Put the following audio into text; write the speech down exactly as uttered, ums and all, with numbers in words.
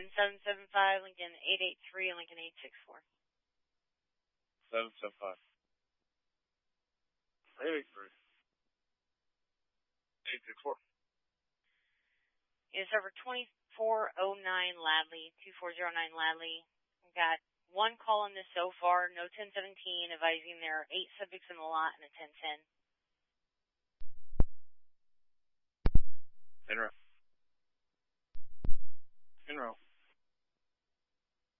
Lincoln seven seven five, Lincoln eight eight three, and Lincoln eight six four. seven seven five. eight eight three. eight six four. It's over twenty-four oh nine Ladley, two four zero nine Ladley. We've got one call on this so far, no ten seventeen, advising there are eight subjects in the lot and a ten ten.